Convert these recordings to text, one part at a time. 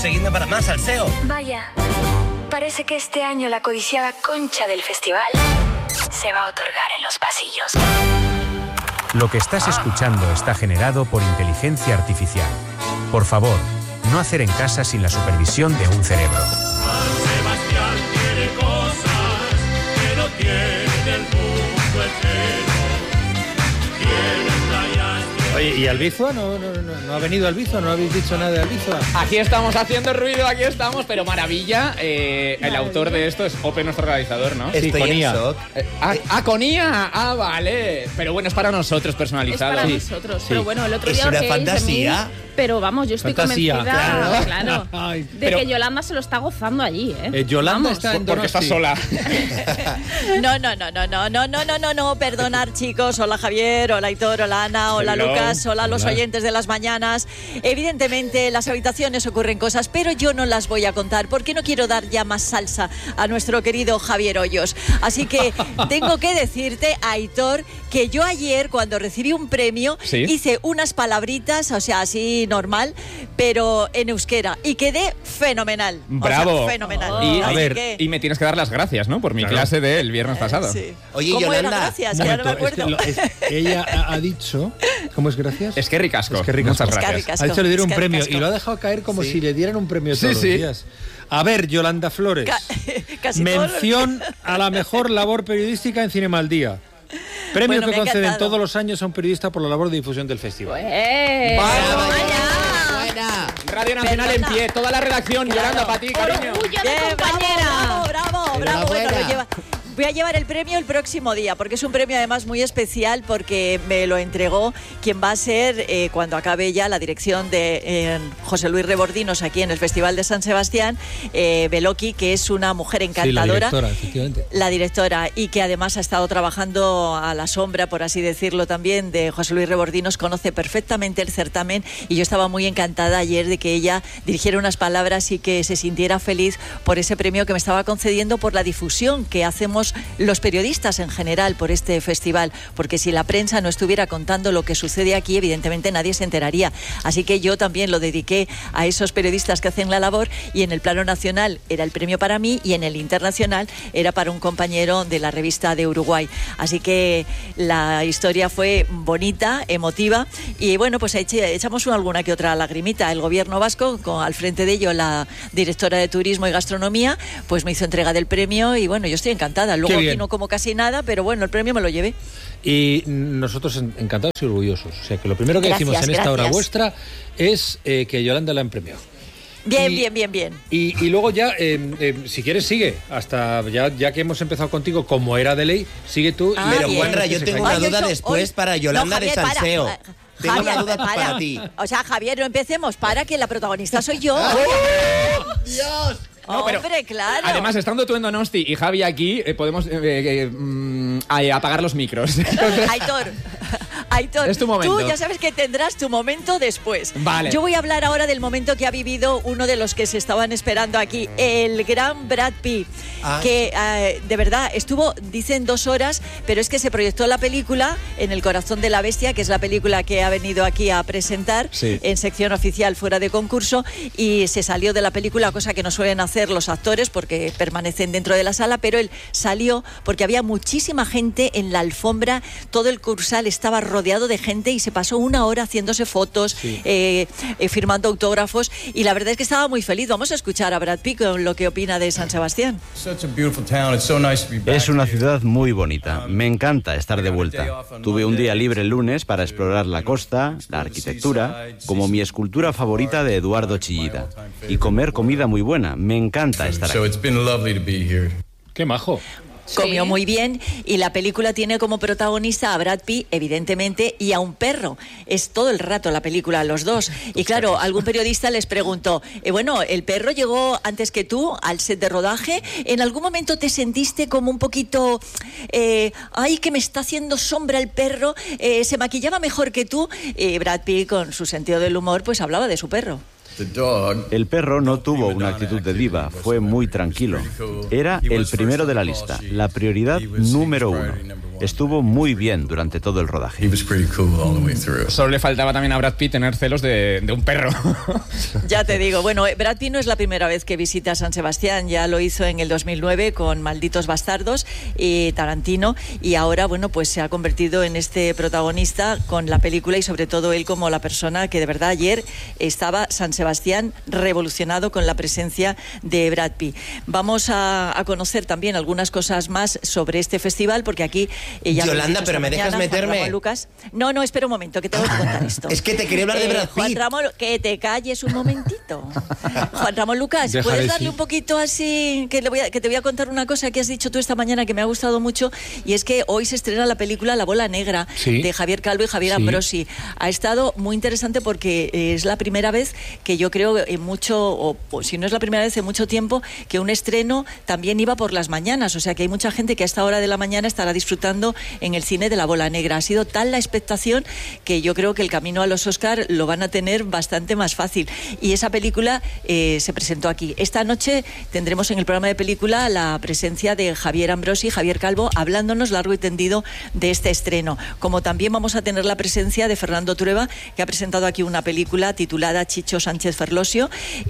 seguidme para más salseo. Vaya, parece que este año la codiciada concha del festival se va a otorgar en los pasillos. Lo que estás escuchando está generado por inteligencia artificial. Por favor, no hacer en casa sin la supervisión de un cerebro. Sebastián tiene cosas que no tiene el mundo entero. Oye, ¿y Albizua? ¿No ha venido Albizua? ¿No habéis dicho nada de Albizua? Aquí estamos haciendo ruido, aquí estamos, pero maravilla. El autor de esto es Ope, nuestro realizador, ¿no? Estoy con en IA. shock. Con IA. Ah, vale. Pero bueno, es para nosotros personalizado. Es para Sí. nosotros. Sí. Pero bueno, el otro Es día una os reíais de fantasía. mí, pero vamos, yo estoy Fantasía, convencida, claro. claro, de Pero- que Yolanda se lo está gozando allí, ¿eh? Yolanda Vamos. está en Porque está Donosti. sola. No, perdonad chicos, hola Javier, hola Aitor, hola Ana, hola Hello. Lucas, hola a los Hola. oyentes de las mañanas. Evidentemente en las habitaciones ocurren cosas, pero yo no las voy a contar porque no quiero dar ya más salsa a nuestro querido Javier Hoyos. Así que tengo que decirte, Aitor, que yo ayer cuando recibí un premio ¿Sí? hice unas palabritas, o sea, así normal, pero en euskera y quedé fenomenal. Bravo. O sea, fenomenal. Y, Así a ver, que- y me tienes que dar las gracias, ¿no? Por mi Claro. clase del viernes pasado. Sí. Oye, ¿Cómo era? Yolanda, Gracias, Un que ahora no me momento, acuerdo. ella ha dicho... ¿Cómo es gracias? Es que ricasco. Es que ricasco. Muchas Es que gracias. ricasco. Ha dicho le dieron un Es que premio ricasco. y lo ha dejado caer como si le dieran un premio Sí, todos sí. los días. A ver, Yolanda Flores. Casi todo lo- Mención a la mejor labor periodística en Cinema al Día. Premio Bueno, que me ha conceden encantado. todos los años a un periodista por la labor de difusión del festival. buena. Radio Nacional Perdona. en pie, toda la redacción. Claro. Yolanda, para ti, cariño. Orgullo de Bien, compañera. bravo. Bueno, Enhorabuena. voy a llevar el premio el próximo día, porque es un premio además muy especial, porque me lo entregó quien va a ser, cuando acabe ya la dirección de José Luis Rebordinos aquí en el Festival de San Sebastián, Beloki, que es una mujer encantadora. Sí, la directora, efectivamente. La directora, y que además ha estado trabajando a la sombra, por así decirlo también, de José Luis Rebordinos, conoce perfectamente el certamen, y yo estaba muy encantada ayer de que ella dirigiera unas palabras y que se sintiera feliz por ese premio que me estaba concediendo, por la difusión que hacemos los periodistas en general por este festival, porque si la prensa no estuviera contando lo que sucede aquí, evidentemente nadie se enteraría. Así que yo también lo dediqué a esos periodistas que hacen la labor, y en el plano nacional era el premio para mí y en el internacional era para un compañero de la revista de Uruguay. Así que la historia fue bonita, emotiva, y bueno, pues echamos alguna que otra lagrimita. El gobierno vasco, al frente de ello la directora de Turismo y Gastronomía, pues me hizo entrega del premio, y bueno, yo estoy encantada. Luego aquí no como casi nada, pero bueno, el premio me lo llevé. Y nosotros encantados y orgullosos. O sea, que lo primero que decimos en esta hora vuestra es que Yolanda la han premiado. Bien. Y luego ya, si quieres, sigue. Hasta ya que hemos empezado contigo, como era de ley, sigue tú. Pero bien. Juanra, yo tengo una Ay, duda yo- después hoy- para Yolanda No, Javier, de salseo. para. Tengo Javier, una duda para ti. O sea, Javier, no empecemos, para, que la protagonista soy yo. ¡Dios! No, pero Hombre, claro. Además, estando tú en Donosti y Javi aquí, podemos apagar los micros. Entonces, Aitor, es tu momento. tú ya sabes que tendrás tu momento después. Vale. Yo voy a hablar ahora del momento que ha vivido uno de los que se estaban esperando aquí, el gran Brad Pitt, que de verdad estuvo, dicen 2 horas, pero es que se proyectó la película en El corazón de la bestia, que es la película que ha venido aquí a presentar en sección oficial fuera de concurso, y se salió de la película, cosa que no suelen hacer los actores porque permanecen dentro de la sala, pero él salió porque había muchísima gente en la alfombra, todo el cursal estaba rodeado de gente y se pasó 1 hora haciéndose fotos, firmando autógrafos, y la verdad es que estaba muy feliz. Vamos a escuchar a Brad Pitt con lo que opina de San Sebastián. Es una ciudad muy bonita. Me encanta estar de vuelta. Tuve un día libre el lunes para explorar la costa, la arquitectura, como mi escultura favorita de Eduardo Chillida, y comer comida muy buena. Me encanta estar aquí. ¡Qué majo! Comió muy bien, y la película tiene como protagonista a Brad Pitt, evidentemente, y a un perro. Es todo el rato la película, los dos. Y claro, algún periodista les preguntó, bueno, ¿el perro llegó antes que tú al set de rodaje? ¿En algún momento te sentiste como un poquito, ay, que me está haciendo sombra el perro? ¿Se maquillaba mejor que tú? Brad Pitt, con su sentido del humor, pues hablaba de su perro. El perro no tuvo una actitud de diva, fue muy tranquilo. Era el primero de la lista, la prioridad número 1. estuvo muy bien durante todo el rodaje. Solo le faltaba también a Brad Pitt tener celos de un perro. Ya te digo, bueno, Brad Pitt no es la primera vez que visita San Sebastián, ya lo hizo en el 2009 con Malditos Bastardos y Tarantino, y ahora, bueno, pues se ha convertido en este protagonista con la película y sobre todo él como la persona que de verdad ayer estaba San Sebastián revolucionado con la presencia de Brad Pitt. Vamos a conocer también algunas cosas más sobre este festival, porque aquí ya Yolanda, pero ¿me dejas meterme? Lucas. No, espera un momento, que tengo que contar esto. Es que te quería hablar de Brad Pitt. Juan Ramón, que te calles un momentito. Juan Ramón Lucas, ¿puedes darle un poquito así? Que te voy a contar una cosa que has dicho tú esta mañana que me ha gustado mucho, y es que hoy se estrena la película La Bola Negra, de Javier Calvo y Javier Ambrosi. Ha estado muy interesante porque es la primera vez que yo creo en mucho, o si no es la primera vez en mucho tiempo, que un estreno también iba por las mañanas. O sea que hay mucha gente que a esta hora de la mañana estará disfrutando en el cine de La Bola Negra. Ha sido tal la expectación que yo creo que el camino a los Oscar lo van a tener bastante más fácil. Y esa película se presentó aquí. Esta noche tendremos en el programa de película la presencia de Javier Ambrosi y Javier Calvo hablándonos largo y tendido de este estreno. Como también vamos a tener la presencia de Fernando Trueba, que ha presentado aquí una película titulada Chicho Sánchez Ferlosio,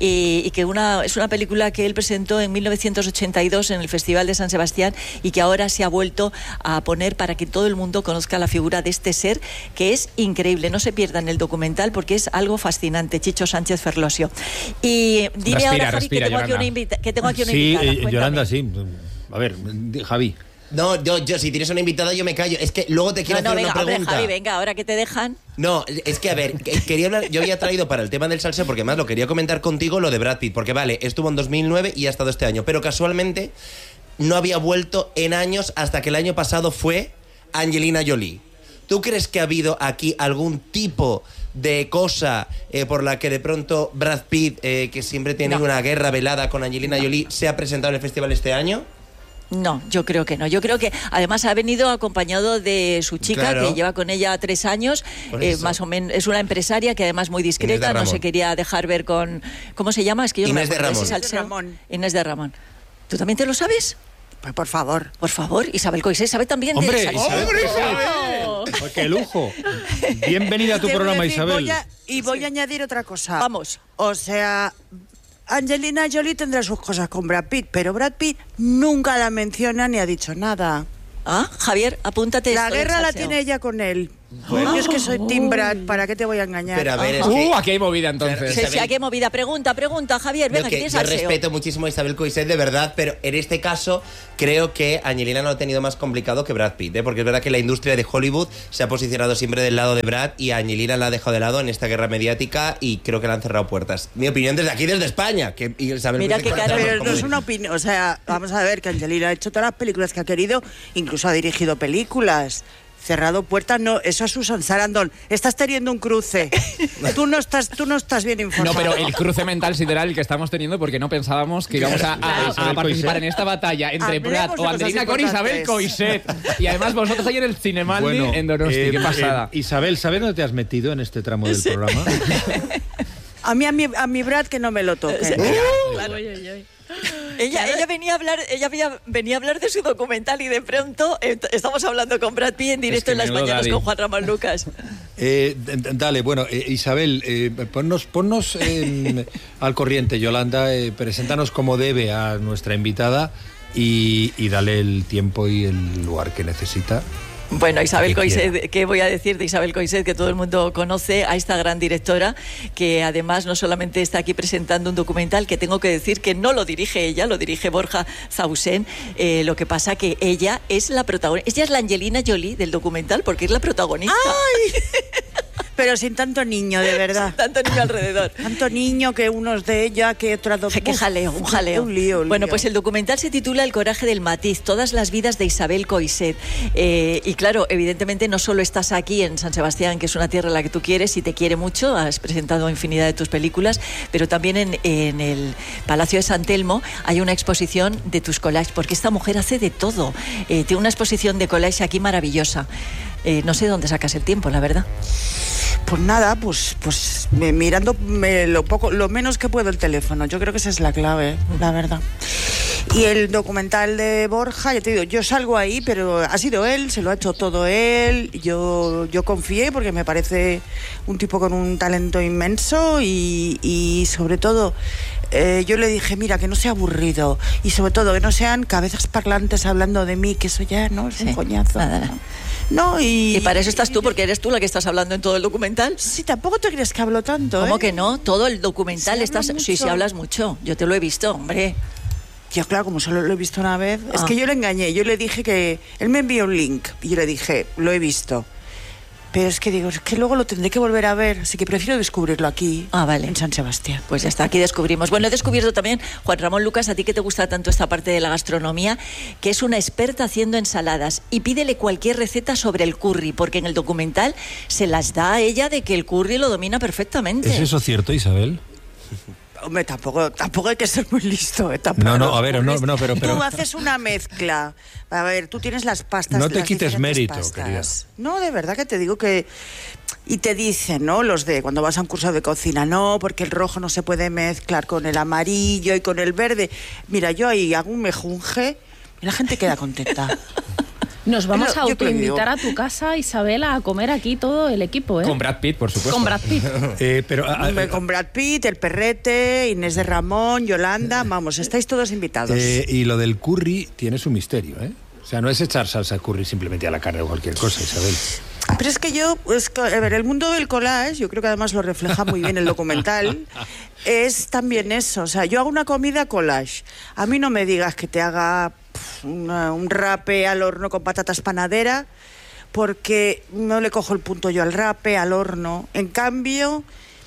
y que es una película que él presentó en 1982 en el Festival de San Sebastián y que ahora se ha vuelto a poner para que todo el mundo conozca la figura de este ser, que es increíble. No se pierdan el documental porque es algo fascinante, Chicho Sánchez Ferlosio. Y dime ahora, Javi, que tengo aquí una invitada. Sí, Yolanda, sí. A ver, Javi. No, yo si tienes una invitada yo me callo. Es que luego te quiero hacer venga, una pregunta. Hombre, Javi, venga, ahora que te dejan. No, es que a ver, quería hablar, yo había traído para el tema del salseo, porque más lo quería comentar contigo, lo de Brad Pitt, porque vale, estuvo en 2009 y ha estado este año, pero casualmente no había vuelto en años hasta que el año pasado fue Angelina Jolie. ¿Tú crees que ha habido aquí algún tipo de cosa por la que de pronto Brad Pitt, que siempre tiene una guerra velada con Angelina Jolie, se ha presentado en el festival este año? No, yo creo que no. Yo creo que además ha venido acompañado de su chica, que lleva con ella 3 años, más o menos. Es una empresaria que además muy discreta, no se quería dejar ver con... ¿Cómo se llama? Es que yo Inés no me acuerdo. de Ramón. Inés de Ramón. ¿Tú también te lo sabes? Pues por favor. Por favor, Isabel Coixet sabe también ¡Hombre, de... Isabel! ¡Qué lujo! Bienvenida a tu programa, Isabel. Voy a añadir otra cosa. Vamos. O sea... Angelina Jolie tendrá sus cosas con Brad Pitt, pero Brad Pitt nunca la menciona ni ha dicho nada. Ah, Javier, apúntate. La guerra la tiene ella con él. Yo es que soy Team Brad, ¿para qué te voy a engañar? Pero a ver, es que... aquí hay movida entonces. Sí, aquí hay movida. Pregunta, Javier, venga, que tienes yo salseo. respeto muchísimo a Isabel Coixet, de verdad, pero en este caso creo que Angelina lo ha tenido más complicado que Brad Pitt, porque es verdad que la industria de Hollywood se ha posicionado siempre del lado de Brad y a Angelina la ha dejado de lado en esta guerra mediática y creo que le han cerrado puertas. Mi opinión desde aquí, desde España. Que Isabel Mira Coixet, qué cara. Pero no es una opinión, o sea, vamos a ver que Angelina ha hecho todas las películas que ha querido, incluso ha dirigido películas. Cerrado puertas, no, eso es Susan Sarandon. Estás teniendo un cruce. Tú no estás bien informado. No, pero el cruce mental sideral el que estamos teniendo porque no pensábamos que íbamos a participar en esta batalla entre Brad o Angelina con Isabel Coixet. Y además vosotros ahí en el Cinemaldi en Donosti. Qué pasada. Isabel, ¿sabes dónde te has metido en este tramo del programa? A mi Brad que no me lo toque. Claro. Ella venía a hablar de su documental y de pronto estamos hablando con Brad Pitt en directo en las mañanas con Juan Ramón Lucas. Dale, bueno, Isabel, ponnos al corriente, Yolanda, preséntanos como debe a nuestra invitada y dale el tiempo y el lugar que necesita. Bueno, Isabel Coixet, ¿qué voy a decir de Isabel Coixet? Que todo el mundo conoce a esta gran directora, que además no solamente está aquí presentando un documental, que tengo que decir que no lo dirige ella, lo dirige Borja Zausén. Lo que pasa que ella es la protagonista, ella es la Angelina Jolie del documental, porque es la protagonista. ¡Ay! Pero sin tanto niño, de verdad. Sin tanto niño alrededor. Tanto niño que unos de ella, que otras dos. Qué jaleo, un jaleo. Un lío. Bueno, pues el documental se titula El coraje del matiz, todas las vidas de Isabel Coixet. Y claro, evidentemente no solo estás aquí en San Sebastián, que es una tierra en la que tú quieres y te quiere mucho, has presentado infinidad de tus películas, pero también en el Palacio de San Telmo hay una exposición de tus collages, porque esta mujer hace de todo. Tiene una exposición de collages aquí maravillosa. No sé dónde sacas el tiempo, la verdad. Pues nada, pues mirando lo menos que puedo el teléfono. Yo creo que esa es la clave, la verdad. Y el documental de Borja, ya te digo, yo salgo ahí, pero ha sido él, se lo ha hecho todo él. Yo confié porque me parece un tipo con un talento inmenso y sobre todo yo le dije, mira, que no sea aburrido y sobre todo que no sean cabezas parlantes hablando de mí, que eso ya no es un coñazo. Nada. No, y para eso estás tú, porque eres tú la que estás hablando en todo el documental. Sí, tampoco te crees que hablo tanto. ¿Cómo que no? Todo el documental Sí, hablas mucho. Yo te lo he visto, hombre. Yo, claro, como solo lo he visto una vez, es que yo le engañé. Yo le dije que él me envió un link y yo le dije, lo he visto. Pero es que digo, es que luego lo tendré que volver a ver, así que prefiero descubrirlo aquí, vale, en San Sebastián. Pues ya está, aquí descubrimos. Bueno, he descubierto también, Juan Ramón Lucas, a ti que te gusta tanto esta parte de la gastronomía, que es una experta haciendo ensaladas, y pídele cualquier receta sobre el curry, porque en el documental se las da a ella de que el curry lo domina perfectamente. ¿Es eso cierto, Isabel? Hombre, tampoco hay que ser muy listo. No, a ver, no, pero... Tú haces una mezcla. A ver, tú tienes las pastas. No te quites mérito, querida. No, de verdad que te digo que... Y te dicen, ¿no? Los de cuando vas a un curso de cocina, no, porque el rojo no se puede mezclar con el amarillo y con el verde. Mira, yo ahí hago un mejunje y la gente queda contenta. Nos vamos a autoinvitar a tu casa, Isabela, a comer aquí todo el equipo, ¿eh? Con Brad Pitt, por supuesto. Con Brad Pitt. Con Brad Pitt, el Perrete, Inés de Ramón, Yolanda, vamos, estáis todos invitados. Y lo del curry tiene su misterio, ¿eh? O sea, no es echar salsa curry simplemente a la carne o cualquier cosa, Isabel. Pero es que a ver, el mundo del collage, yo creo que además lo refleja muy bien el documental, es también eso. O sea, yo hago una comida collage. A mí no me digas que te haga un rape al horno con patatas panadera, porque no le cojo el punto yo al rape, al horno. En cambio,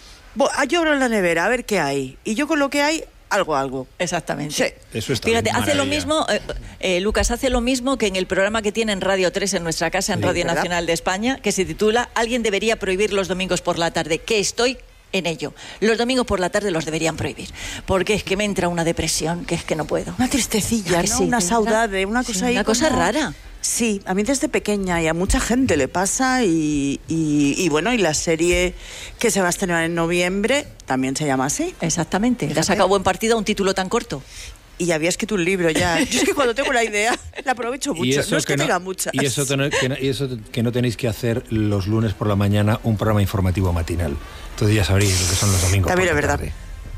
yo abro la nevera a ver qué hay. Y yo con lo que hay, algo. Exactamente. Sí. Eso está Fíjate, bien, hace lo mismo, Lucas, hace lo mismo que en el programa que tiene en Radio 3 en nuestra casa, en Radio ¿verdad? Nacional de España, que se titula Alguien debería prohibir los domingos por la tarde, que estoy en ello. Los domingos por la tarde los deberían prohibir, porque es que me entra una depresión, que es que no puedo. Una tristecilla, ¿no? Sí, Una saudade, una cosa ahí. Una cosa como... rara. Sí, a mí desde pequeña y a mucha gente le pasa y bueno, y la serie que se va a estrenar en noviembre también se llama así. Exactamente. ¿Te has sacado buen partido a un título tan corto? Y había escrito un libro ya. Yo es que cuando tengo la idea la aprovecho mucho. No es que tenga muchas. Y eso que no tenéis que hacer los lunes por la mañana un programa informativo matinal. Entonces ya sabréis lo que son los domingos. También es verdad.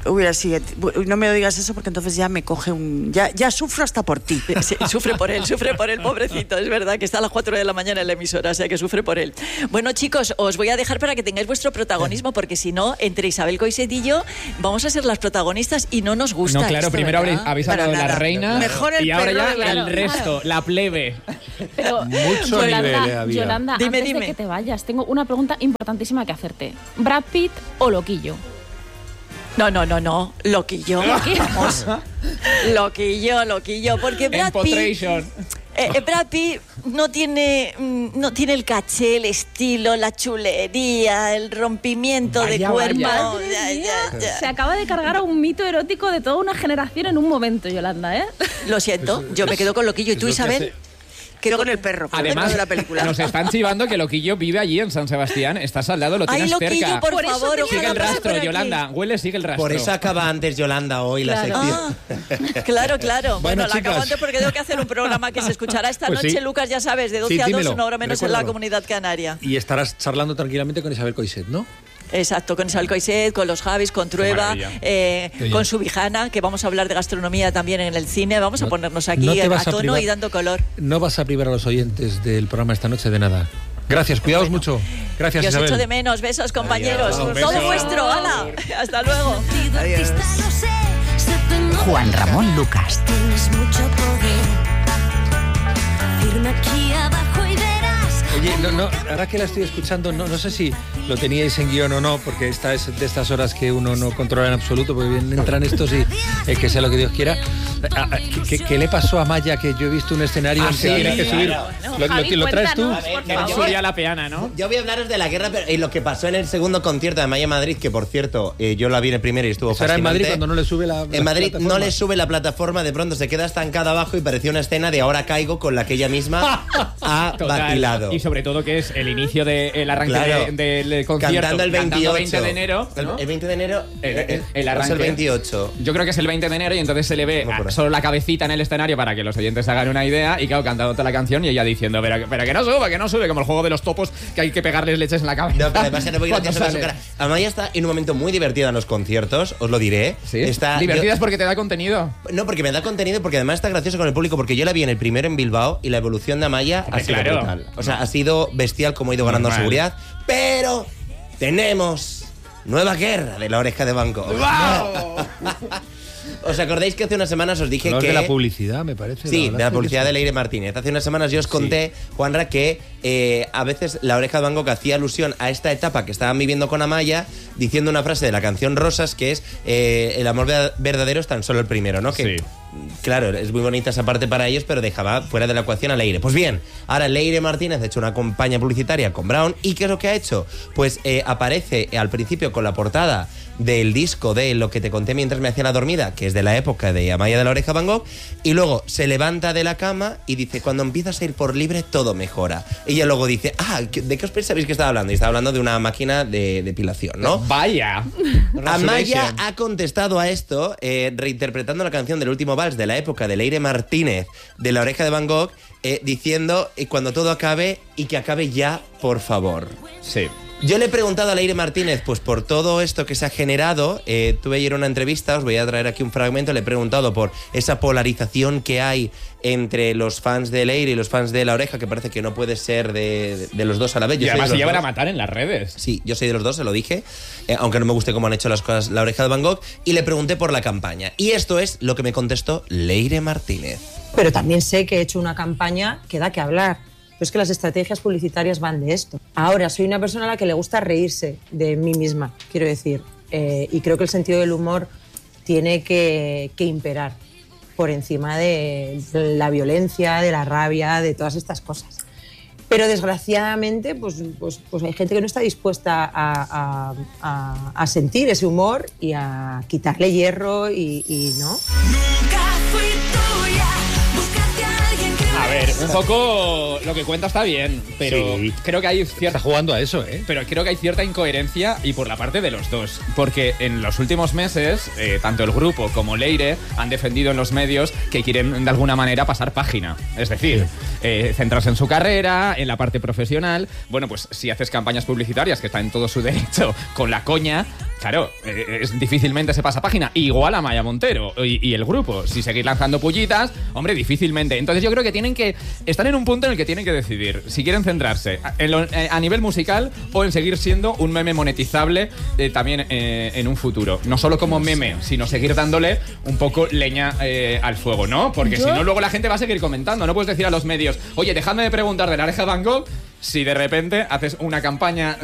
No me digas eso porque entonces ya me coge ya sufro hasta por ti. Sí, sufre por él, pobrecito. Es verdad que está a las 4 de la mañana en la emisora, o sea que sufre por él. Bueno, chicos, os voy a dejar para que tengáis vuestro protagonismo, porque si no, entre Isabel Coixet y yo vamos a ser las protagonistas y no nos gusta. No, claro, esto, primero ¿verdad? habéis hablado de la reina y ahora ya el resto, la plebe. Pero, mucho nivel había. Yolanda, dime. De que te vayas, tengo una pregunta importantísima que hacerte. ¿Brad Pitt o Loquillo? No. Loquillo. Vamos. Loquillo. Porque Brad Pitt no tiene el caché, el estilo, la chulería, el rompimiento de cuerpo. Ya. Se acaba de cargar a un mito erótico de toda una generación en un momento, Yolanda, ¿eh? Lo siento, yo me quedo con Loquillo. ¿Y tú, Isabel? Quedo con el perro. Además, de la película. nos están chivando que Loquillo vive allí en San Sebastián. Estás al lado, lo tienes Loquillo, cerca. por favor, sigue el rastro, Yolanda. Huele, sigue el rastro. Por eso acaba antes Yolanda hoy la sección. Claro. Bueno, la chicas. acabo antes porque tengo que hacer un programa que se escuchará esta Pues noche, sí. Lucas, ya sabes, de 12 a 2, dímelo, una hora menos recuérdalo. en la Comunidad Canaria. Y estarás charlando tranquilamente con Isabel Coixet, ¿no? Exacto, con Isabel Coixet, con los Javis, con Trueba, con Subijana, que vamos a hablar de gastronomía también en el cine. Vamos a ponernos aquí a tono y dando color. No vas a privar a los oyentes del programa esta noche de nada. Gracias, cuidaos mucho. Gracias, Yo os Isabel. echo de menos. Besos, compañeros. Adiós. Todo Besos. vuestro, ¡hala! Hasta luego. Adiós. Juan Ramón Lucas. Tienes mucho poder. Firma aquí abajo y verás. Oye, ahora que la estoy escuchando, no sé si lo teníais en guión o no, porque esta es de estas horas que uno no controla en absoluto, porque bien entran estos y que sea lo que Dios quiera. ¿Qué le pasó a Maya? Que yo he visto un escenario en que tiene que subir. ¿Lo traes tú? Que no subía la peana, ¿no? Yo voy a hablaros de la guerra y lo que pasó en el segundo concierto de Maya Madrid, que por cierto, yo la vi en el primero y estuvo Eso era en fascinante. Madrid cuando no le sube la En Madrid plataforma. no le sube la plataforma, de pronto se queda estancada abajo y parecía una escena de Ahora caigo con la que ella misma ha Total. vacilado. Y sobre todo que es el inicio del arranque Claro. del concierto. Cantando el 28. 20 de enero. ¿no? El 20 de enero El arranque. es el 28. Yo creo que es el 20 de enero y entonces se le ve solo la cabecita en el escenario para que los oyentes se hagan una idea y claro, cantando toda la canción y ella diciendo, pero que no sube, como el juego de los topos que hay que pegarles leches en la cabeza. No, pero además era muy cuando gracioso ver su sale. cara. Amaya está en un momento muy divertida en los conciertos, os lo diré. ¿Sí? Está, ¿Divertidas porque te da contenido? No, porque me da contenido, porque además está gracioso con el público, porque yo la vi en el primero en Bilbao y la evolución de Amaya ha sido claro. brutal. O sea, ha sido bestial como ha ido ganando Normal. seguridad, pero tenemos nueva guerra de la oreja de Van Gogh. ¿Os acordáis que hace unas semanas os dije Hablabas que... de la publicidad, me parece. Sí, de la publicidad de Leire Martínez. Hace unas semanas yo os conté, Juanra, que a veces la oreja de Van Gogh hacía alusión a esta etapa que estaban viviendo con Amaya, diciendo una frase de la canción Rosas, que es el amor verdadero es tan solo el primero, ¿no? Que, Sí. claro, es muy bonita esa parte para ellos, pero dejaba fuera de la ecuación a Leire. Pues bien, ahora Leire Martínez ha hecho una campaña publicitaria con Brown, ¿y qué es lo que ha hecho? Pues aparece al principio con la portada del disco de Lo que te conté mientras me hacía la dormida, que es de la época de Amaya de la oreja Van Gogh, y luego se levanta de la cama y dice, cuando empiezas a ir por libre todo mejora. Ella luego dice, ¿de qué os pensabais que estaba hablando? Y estaba hablando de una máquina de depilación, ¿no? Vaya. Amaya ha contestado a esto reinterpretando la canción del último vals de la época de Leire Martínez de la oreja de Van Gogh, diciendo cuando todo acabe y que acabe ya, por favor. Sí. Yo le he preguntado a Leire Martínez, pues por todo esto que se ha generado, tuve ayer una entrevista, os voy a traer aquí un fragmento, le he preguntado por esa polarización que hay entre los fans de Leire y los fans de La Oreja, que parece que no puede ser de los dos a la vez. Yo Y soy además de se los llevan dos. a matar en las redes. Sí, yo soy de los dos, se lo dije, aunque no me guste cómo han hecho las cosas La Oreja de Van Gogh, y le pregunté por la campaña. Y esto es lo que me contestó Leire Martínez. Pero también sé que he hecho una campaña que da que hablar. Pero es que las estrategias publicitarias van de esto. Ahora, soy una persona a la que le gusta reírse de mí misma, quiero decir. Y creo que el sentido del humor tiene que imperar por encima de la violencia, de la rabia, de todas estas cosas. Pero desgraciadamente, pues hay gente que no está dispuesta a sentir ese humor y a quitarle hierro y ¿no? A ver, un poco lo que cuenta está bien, pero Sí. creo que hay cierta... Está jugando a eso, ¿eh? Pero creo que hay cierta incoherencia y por la parte de los dos. Porque en los últimos meses, tanto el grupo como Leire han defendido en los medios que quieren de alguna manera pasar página. Es decir, centrarse en su carrera, en la parte profesional. Bueno, pues si haces campañas publicitarias, que está en todo su derecho, con la coña, claro, difícilmente se pasa página. Igual a Maya Montero y el grupo. Si seguís lanzando pullitas, hombre, difícilmente. Entonces yo creo que están en un punto en el que tienen que decidir si quieren centrarse a nivel musical o en seguir siendo un meme monetizable también en un futuro. No solo como meme, sino seguir dándole un poco leña al fuego, ¿no? Porque si no, luego la gente va a seguir comentando. No puedes decir a los medios, oye, dejadme de preguntar de la oreja de Van Gogh si de repente haces una campaña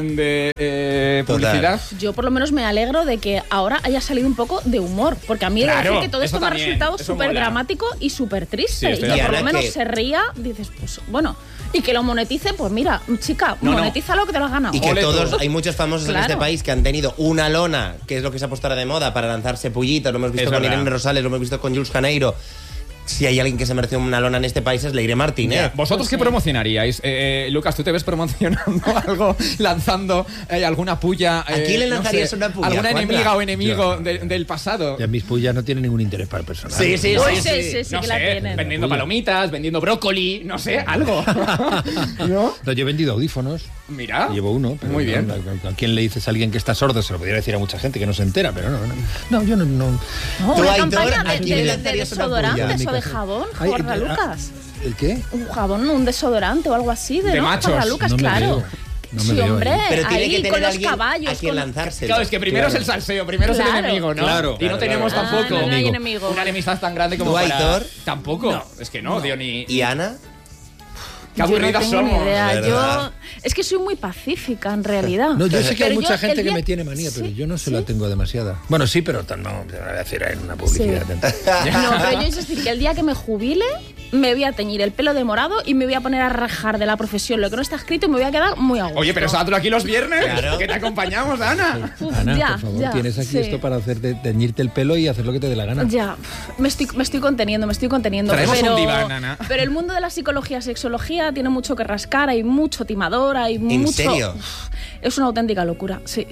de publicidad. Yo por lo menos me alegro de que ahora haya salido un poco de humor, porque a mí Claro, decir que todo eso esto me ha también, resultado eso súper mola. dramático y súper Sí, triste. estoy Y de que por lo acuerdo. menos se ría, dices, pues bueno, y que lo monetice, pues mira, chica, No, no. monetiza lo que te lo has ganado. Y que Ole todos, tú. hay muchos famosos en Claro. este país que han tenido una lona, que es lo que se ha puesto ahora de moda, para lanzarse pullitas. Lo hemos visto Es con verdad. Irene Rosales, lo hemos visto con Jules Janeiro. Si hay alguien que se merece una lona en este país es Leire Martínez. Ya, ¿Vosotros qué promocionaríais? Lucas, ¿tú te ves promocionando algo, lanzando alguna pulla? ¿A quién le lanzarías una pulla, ¿Alguna Juanra? enemiga o enemigo Yo. del pasado? Ya mis pullas no tienen ningún interés para el personal. Sí, sí, Uy, sí, sí, No que sé, la tienen. vendiendo palomitas, vendiendo brócoli, no sé, algo. ¿No? No, yo he vendido audífonos. Mira. Llevo uno. Pero Muy bien. ¿A quién le dices a alguien que está sordo? Se lo podría decir a mucha gente que no se entera, pero no. No, yo no. No, Tú, una Aitor, campaña ¿a quién le de lanzarías una desodorantes pulla? o de jabón, Ay, Juanra Lucas. ¿El qué? Un jabón, un desodorante o algo así De ¿no? machos. Juanra Lucas, No me claro. veo. No me Sí, veo hombre, ahí. Pero tiene ahí que tener con los alguien caballos. a quien con- lanzárselo. Claro, es que primero es el salseo, primero es el Claro. enemigo, ¿no? Claro, Y no claro, tenemos claro. tampoco no hay enemigo. una enemistad tan grande como ¿Tú, para... Aitor? Tampoco. Es que no, tío, ni... ¿Y Ana? Qué Yo no aburridas tengo ni somos. idea. ¿Verdad? Es que soy muy pacífica, en realidad. No, yo sé que hay Pero mucha yo, gente el que día- me tiene manía, pero Sí, yo no se sí. la tengo demasiada. Bueno, sí, pero no, te voy a decir en una publicidad. No, pero yo es decir, que el día que me jubile, me voy a teñir el pelo de morado y me voy a poner a rajar de la profesión lo que no está escrito y me voy a quedar muy a gusto. Oye, pero sábatelo aquí los viernes, Claro. que te acompañamos, Ana. Uf, Ana, ya, por favor, ya, tienes aquí sí. esto para teñirte el pelo y hacer lo que te dé la gana. Ya, me estoy conteniendo. Traemos pero, un diván, Ana. pero el mundo de la psicología, sexología tiene mucho que rascar, hay mucho timador, hay mucho... serio? Es una auténtica locura, sí.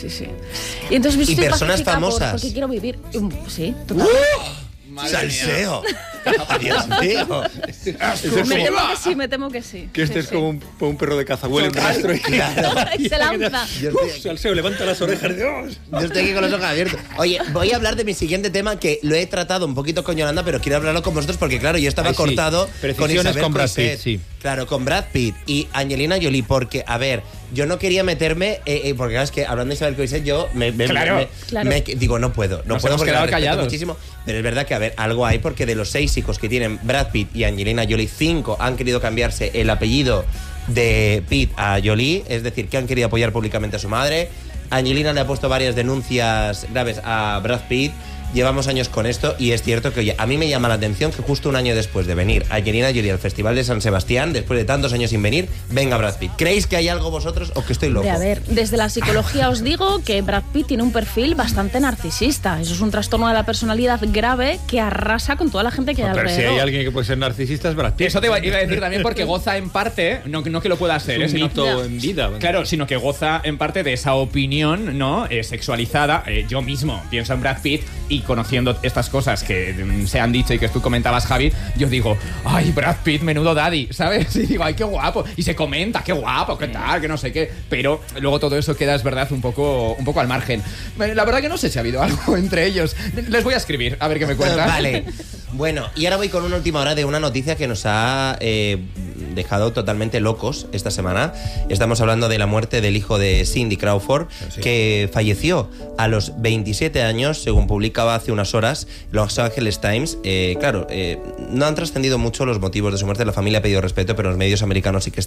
Y entonces me ¿Y estoy personas pacífica famosas? porque quiero vivir. Sí, total. ¡Salseo! ¡Dios mío! Me temo que sí. Que este Sí, es sí. como un perro de caza, huele un rastro y Se lanza. Salseo, levanta las orejas, Dios. Yo estoy aquí con los ojos abiertos. Oye, voy a hablar de mi siguiente tema que lo he tratado un poquito con Yolanda, pero quiero hablarlo con vosotros porque, claro, yo estaba Ay, sí. cortado con Precisiones Isabel con Brad Coixet. Pitt, sí. Claro, con Brad Pitt y Angelina Jolie, porque, a ver, yo no quería meterme, porque claro, es que hablando de Isabel Coixet, yo Claro. digo, no puedo Nos porque hemos la quedado respeto callados. muchísimo. Pero es verdad que, a ver, algo hay porque de los 6 hijos que tienen Brad Pitt y Angelina Jolie, 5 han querido cambiarse el apellido de Pitt a Jolie, es decir, que han querido apoyar públicamente a su madre. Angelina le ha puesto varias denuncias graves a Brad Pitt. Llevamos años con esto y es cierto que, oye, a mí me llama la atención que justo un año después de venir Angelina Jolie al Festival de San Sebastián, después de tantos años sin venir, venga Brad Pitt. ¿Creéis que hay algo vosotros o que estoy loco? A ver, desde la psicología os digo que Brad Pitt tiene un perfil bastante narcisista. Eso es un trastorno de la personalidad grave que arrasa con toda la gente que hay Pero si alrededor. hay alguien que puede ser narcisista es Brad Pitt. Eso te iba a decir también porque goza en parte, no que lo pueda ser, Es un sino- mito en vida. Claro, sino que goza en parte de esa opinión, ¿no? Sexualizada. Yo mismo pienso en Brad Pitt y conociendo estas cosas que se han dicho y que tú comentabas, Javi, yo digo, ay, Brad Pitt, menudo daddy, ¿sabes? Y digo, ay, qué guapo. Y se comenta, qué guapo, qué tal, que no sé qué. Pero luego todo eso queda, es verdad, un poco al margen. La verdad que no sé si ha habido algo entre ellos. Les voy a escribir, a ver qué me cuentan. Vale. Bueno, y ahora voy con una última hora de una noticia que nos ha dejado totalmente locos esta semana. Estamos hablando de la muerte del hijo de Cindy Crawford, que falleció a los 27 años, según publicaba hace unas horas Los Angeles Times. Claro, no han trascendido mucho los motivos de su muerte. La familia ha pedido respeto, pero en los medios americanos sí que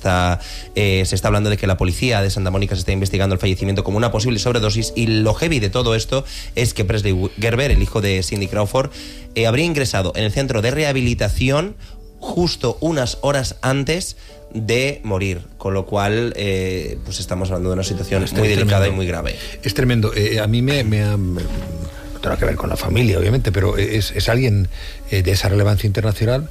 se está hablando de que la policía de Santa Mónica se está investigando el fallecimiento como una posible sobredosis, y lo heavy de todo esto es que Presley Gerber, el hijo de Cindy Crawford, habría ingresado en el centro de rehabilitación justo unas horas antes de morir, con lo cual pues estamos hablando de una situación muy delicada y muy grave. Es tremendo. A mí me ha... No tiene que ver con la familia, obviamente, pero es alguien de esa relevancia internacional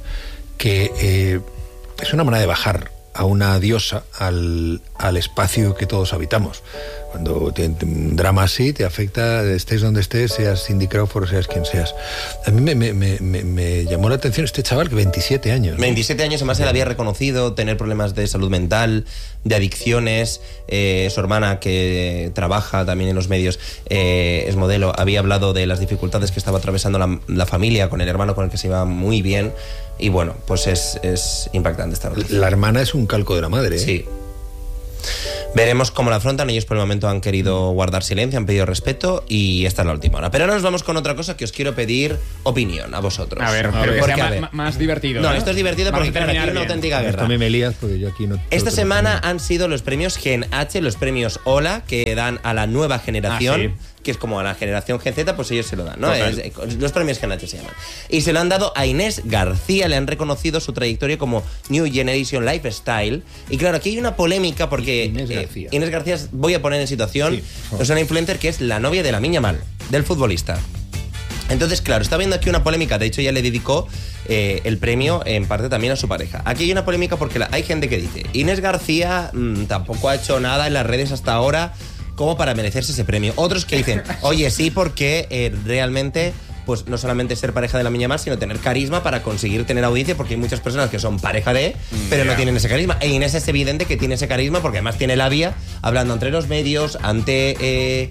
que es una manera de bajar a una diosa al espacio que todos habitamos. Cuando un drama así te afecta, estés donde estés, seas Cindy Crawford o seas quien seas. A mí me llamó la atención este chaval, que 27 años. ¿no? 27 años, además él había reconocido tener problemas de salud mental, de adicciones. Su hermana, que trabaja también en los medios, es modelo, había hablado de las dificultades que estaba atravesando la familia con el hermano, con el que se iba muy bien. Y bueno, pues es impactante esta noticia. La hermana es un calco de la madre, ¿eh? Sí. Veremos cómo la afrontan. Ellos por el momento han querido guardar silencio, han pedido respeto, y esta es la última hora. Pero ahora nos vamos con otra cosa que os quiero pedir opinión a vosotros. A ver, pero que Porque, sea a ver, más divertido. No, ¿eh? esto es divertido Vamos porque a claro, aquí hay terminar una bien. auténtica guerra. Esto me lías porque yo aquí no... Esta semana han sido los premios Gen H, los premios Hola, que dan a la nueva generación, sí. que es como a la generación Gen Z, pues ellos se lo dan, ¿no? Total. Los premios Gen H se llaman. Y se lo han dado a Inés García, le han reconocido su trayectoria como New Generation Lifestyle. Y claro, aquí hay una polémica porque Inés García, voy a poner en situación, es una influencer que es la novia de Lamine Yamal, del futbolista. Entonces, claro, está viendo aquí una polémica. De hecho, ya le dedicó el premio en parte también a su pareja. Aquí hay una polémica porque hay gente que dice, Inés García tampoco ha hecho nada en las redes hasta ahora como para merecerse ese premio. Otros que dicen, oye, sí, porque realmente, pues no solamente ser pareja de Lamine Yamal, sino tener carisma para conseguir tener audiencia, porque hay muchas personas que son pareja de, pero no tienen ese carisma. E Inés es evidente que tiene ese carisma porque además tiene labia, hablando entre los medios, ante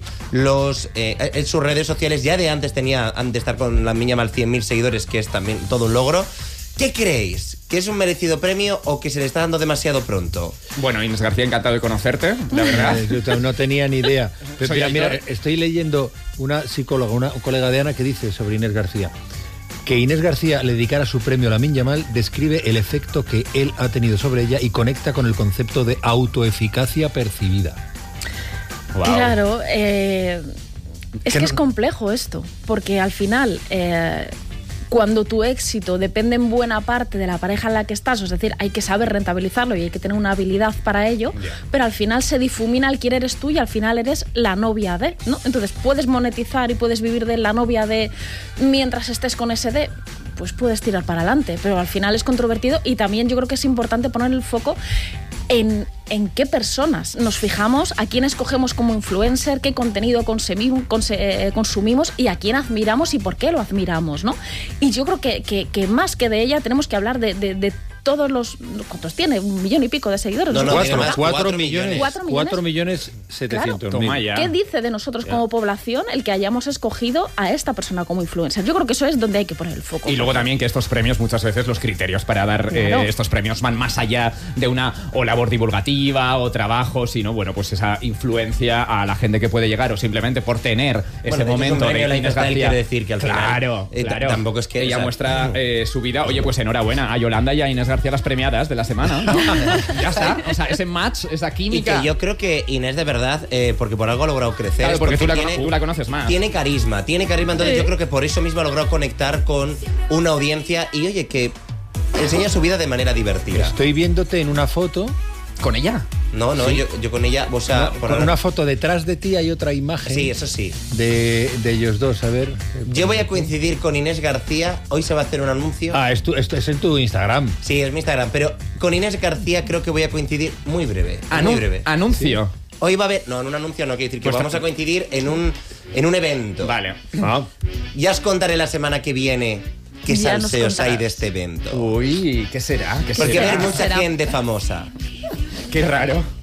en sus redes sociales. Ya de antes de estar con Lamine Yamal 100.000 seguidores, que es también todo un logro. ¿Qué creéis? ¿Que es un merecido premio o que se le está dando demasiado pronto? Bueno, Inés García, encantado de conocerte, la verdad. Yo no tenía ni idea. Pero Soy mira, Aitor. estoy leyendo una psicóloga, un colega de Ana, que dice sobre Inés García que Inés García le dedicara su premio a Lamine Yamal, describe el efecto que él ha tenido sobre ella y conecta con el concepto de autoeficacia percibida. Wow. Claro, es que es complejo esto, porque al final, cuando tu éxito depende en buena parte de la pareja en la que estás, es decir, hay que saber rentabilizarlo y hay que tener una habilidad para ello, pero al final se difumina el quién eres tú y al final eres la novia de, ¿no? Entonces puedes monetizar y puedes vivir de la novia de mientras estés con ese de, pues puedes tirar para adelante, pero al final es controvertido y también yo creo que es importante poner el foco en qué personas nos fijamos, a quién escogemos como influencer, qué contenido consumimos y a quién admiramos y por qué lo admiramos, ¿no? Y yo creo que más que de ella tenemos que hablar de todos los... ¿Cuántos tiene? 1 millón y pico de seguidores. No, 4 millones. 4.700.000. Toma ya. ¿Qué dice de nosotros como población el que hayamos escogido a esta persona como influencer? Yo creo que eso es donde hay que poner el foco. Y luego también que estos premios, muchas veces los criterios para dar estos premios van más allá de una o labor divulgativa o trabajo, sino, bueno, pues esa influencia a la gente que puede llegar o simplemente por tener ese momento de Inés García. Quiere decir que al claro, tampoco es que ella muestra su vida. Oye, pues enhorabuena a Yolanda y a Inés García, las premiadas de la semana, ¿no? Ya está. O sea, ese match, esa química. Y que yo creo que Inés de verdad, porque por algo ha logrado crecer. Claro, porque tú la conoces más. Tiene carisma, entonces yo creo que por eso mismo ha logrado conectar con una audiencia y oye, que enseña su vida de manera divertida. Estoy viéndote en una foto. ¿Con ella? No, Sí. yo con ella, o sea... No, con una foto detrás de ti hay otra imagen. Sí, eso sí. De ellos dos, a ver. Yo voy a coincidir con Inés García, hoy se va a hacer un anuncio. Ah, esto es en tu Instagram. Sí, es mi Instagram, pero con Inés García creo que voy a coincidir muy breve. Muy breve. ¿Anuncio? Sí. Hoy va a haber... No, en un anuncio no, quiere decir que Pues vamos a coincidir en un evento. Vale. Ya os contaré la semana que viene qué Ya nos salseos hay contarás. de este evento. Uy, ¿qué será? Porque va a haber mucha gente famosa. Qué raro.